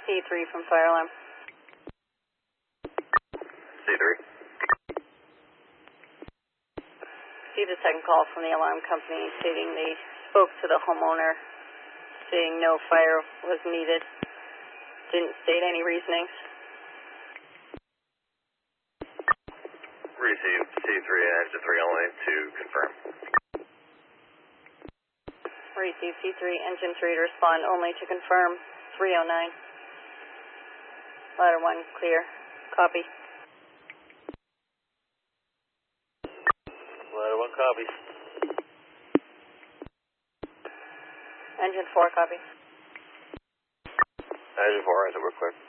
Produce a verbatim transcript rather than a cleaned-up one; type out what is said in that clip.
C three from fire alarm. C three. Received a second call from the alarm company stating they spoke to the homeowner, stating no fire was needed. Didn't state any reasonings. Received C three and engine three only to confirm. Received C three, engine three to respond only to confirm. three oh nine. Ladder one clear. Copy. Ladder one copy. Engine four copy. Engine four, I said we're clear.